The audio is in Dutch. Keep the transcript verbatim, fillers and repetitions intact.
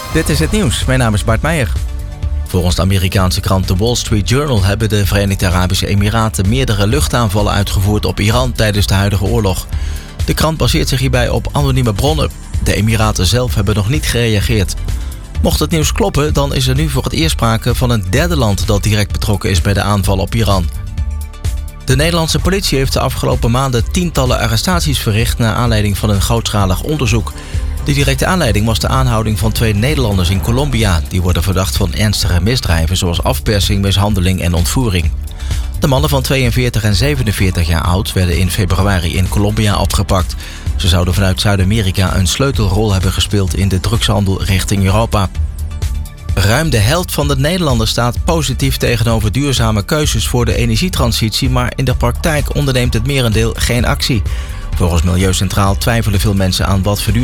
Dit is het nieuws. Mijn naam is Bart Meijer. Volgens de Amerikaanse krant The Wall Street Journal hebben de Verenigde Arabische Emiraten meerdere luchtaanvallen uitgevoerd op Iran tijdens de huidige oorlog. De krant baseert zich hierbij op anonieme bronnen. De Emiraten zelf hebben nog niet gereageerd. Mocht het nieuws kloppen, dan is er nu voor het eerst sprake van een derde land dat direct betrokken is bij de aanval op Iran. De Nederlandse politie heeft de afgelopen maanden tientallen arrestaties verricht naar aanleiding van een grootschalig onderzoek. De directe aanleiding was de aanhouding van twee Nederlanders in Colombia. Die worden verdacht van ernstige misdrijven zoals afpersing, mishandeling en ontvoering. De mannen van tweeënveertig en zevenenveertig jaar oud werden in februari in Colombia opgepakt. Ze zouden vanuit Zuid-Amerika een sleutelrol hebben gespeeld in de drugshandel richting Europa. Ruim de helft van de Nederlanders staat positief tegenover duurzame keuzes voor de energietransitie, maar in de praktijk onderneemt het merendeel geen actie. Volgens Milieu Centraal twijfelen veel mensen aan wat verduurzaming